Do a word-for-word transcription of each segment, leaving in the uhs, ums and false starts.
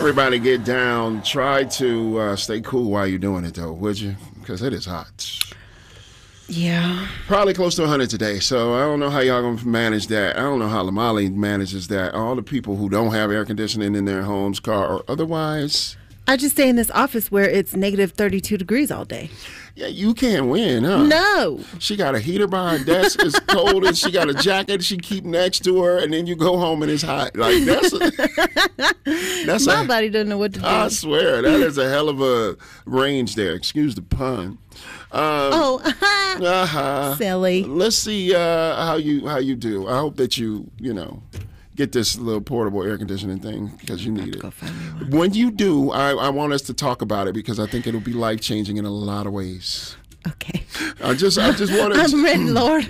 Everybody get down. Try to uh, stay cool while you're doing it, though, would you? Because it is hot. Yeah. Probably close to one hundred today, so I don't know how y'all going to manage that. I don't know how Lamali manages that. All the people who don't have air conditioning in their homes, car, or otherwise. I just stay in this office where it's negative thirty-two degrees all day. Yeah, you can't win, huh? No. She got a heater by her desk. It's cold, and she got a jacket she keep next to her, and then you go home and it's hot. Like that's a, that's My a, body doesn't know what to do. I swear that is a hell of a range there. Excuse the pun. Um, oh, uh-huh. Silly. Let's see uh, how you how you do. I hope that you you know. Get this little portable air conditioning thing because you need it. When you do, I, I want us to talk about it because I think it'll be life changing in a lot of ways. Okay. I just, I just want to. I'm ready, Lord.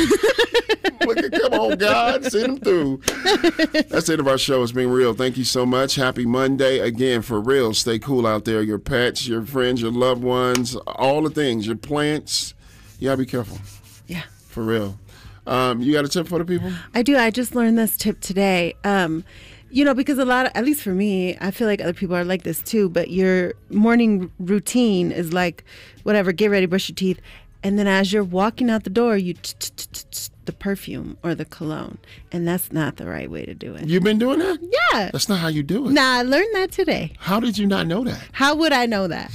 Look at, come on, God, send them through. That's the end of our show. It's been real. Thank you so much. Happy Monday again. For real, stay cool out there. Your pets, your friends, your loved ones, all the things. Your plants. You gotta be careful. Yeah. For real. Um, you got a tip for the people? I do. I just learned this tip today. Um, you know, because a lot of, at least for me, I feel like other people are like this too, but your morning routine is like, whatever, get ready, brush your teeth. And then as you're walking out the door, you the perfume or the cologne. And that's not the right way to do it. You've been doing that? Yeah. That's not how you do it. Nah, I learned that today. How did you not know that? How would I know that?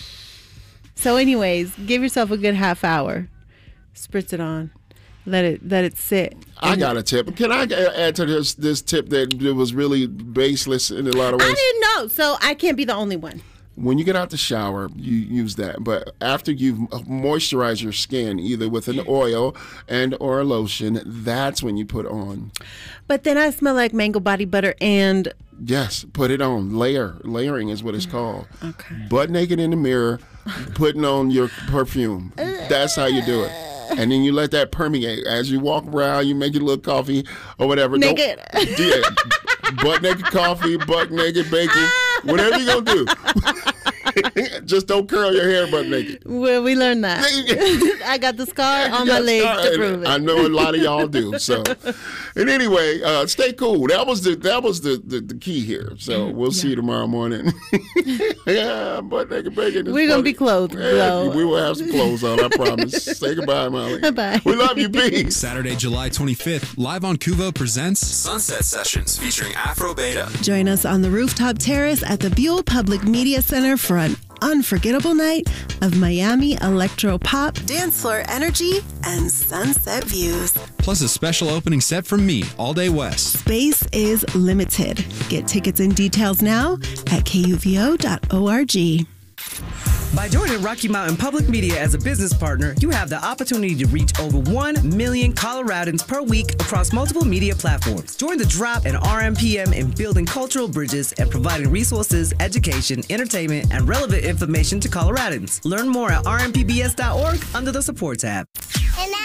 So anyways, give yourself a good half hour. Spritz it on. Let it let it sit. I got a tip. Can I add to this this tip that it was really baseless in a lot of ways? I didn't know, so I can't be the only one. When you get out the shower, you use that. But after you've moisturized your skin, either with an oil and or a lotion, that's when you put on. But then I smell like mango body butter and... Yes, put it on. Layer. Layering is what it's called. Okay. Butt naked in the mirror, putting on your perfume. That's how you do it. And then you let that permeate. As you walk around, you make your little coffee or whatever. Naked. Don't, yeah, butt naked coffee, butt naked bacon, whatever you're going to do. Just don't curl your hair butt naked. Well, we learned that. I got the scar on my leg to prove it. I know a lot of y'all do. So, and anyway, uh, stay cool. That was the that was the, the, the key here. So we'll yeah. see you tomorrow morning. Yeah, butt naked bacon. We're going to be clothed, yeah, we will have some clothes on, I promise. Say goodbye, Molly. Bye. We love you, peace. Saturday, July twenty-fifth, live on Kuvo presents Sunset Sessions featuring Afro Beta. Join us on the rooftop terrace at the Buell Public Media Center for an unforgettable night of Miami electro pop, dance floor energy, and sunset views. Plus a special opening set from me, All Day West. Space is limited. Get tickets and details now at K U V O dot org. By joining Rocky Mountain Public Media as a business partner, you have the opportunity to reach over one million Coloradans per week across multiple media platforms. Join the Drop and R M P M in building cultural bridges and providing resources, education, entertainment, and relevant information to Coloradans. Learn more at R M P B S dot org under the support tab.